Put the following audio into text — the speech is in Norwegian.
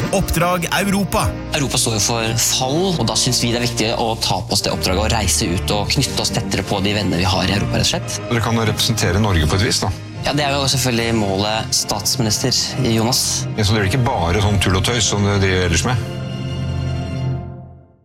Oppdrag Europa. Europa står jo for fall, og da synes vi det er viktig å ta på oss det oppdraget og reise ut og knytte oss tettere på de venner vi har i Europa, rett og slett. Dere kan representere Norge på et vis, da. Ja, det er jo selvfølgelig målet statsminister Jonas. Så det er ikke bare sånn tull og tøys som de ellers med?